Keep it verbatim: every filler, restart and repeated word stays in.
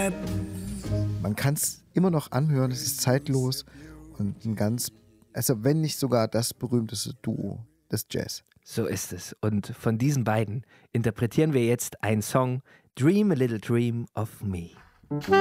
that. Man kann es immer noch anhören, es ist zeitlos und ein ganz, also wenn nicht sogar das berühmteste Duo des Jazz. So ist es. Und von diesen beiden interpretieren wir jetzt einen Song, Dream a Little Dream of Me.